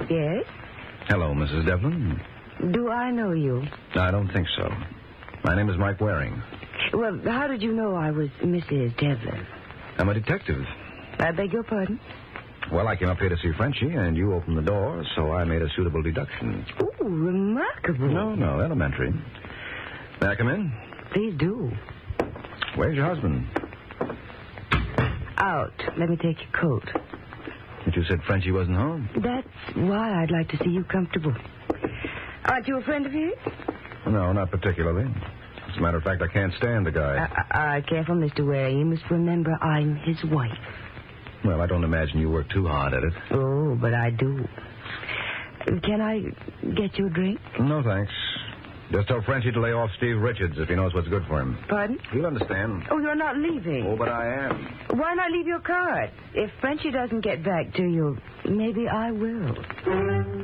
Yes? Hello, Mrs. Devlin. Do I know you? I don't think so. My name is Mike Waring. Well, how did you know I was Mrs. Devlin? I'm a detective. I beg your pardon? Well, I came up here to see Frenchie, and you opened the door, so I made a suitable deduction. Ooh, remarkable. No, elementary. May I come in? Please do. Where's your husband? Out. Let me take your coat. But you said Frenchie wasn't home. That's why I'd like to see you comfortable. Aren't you a friend of his? No, not particularly. As a matter of fact, I can't stand the guy. Careful, Mr. Waring. You must remember I'm his wife. Well, I don't imagine you work too hard at it. Oh, but I do. Can I get you a drink? No, thanks. Just tell Frenchie to lay off Steve Richards if he knows what's good for him. Pardon? He'll understand. Oh, you're not leaving. Oh, but I am. Why not leave your card? If Frenchie doesn't get back to you, maybe I will.